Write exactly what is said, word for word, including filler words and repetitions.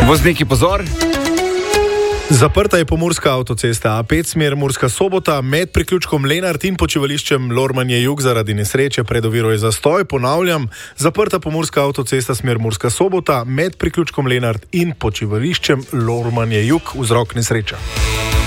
Vozniki pozor! Zaprta je pomurska avtocesta A pet smer Murska Sobota med priključkom Lenart in počivališčem Lormanje Jug zaradi nesreče. Pred oviro je zastoj, ponavljam, zaprta pomurska avtocesta smer Murska Sobota med priključkom Lenart in počivališčem Lormanje Jug, vzrok nesreča.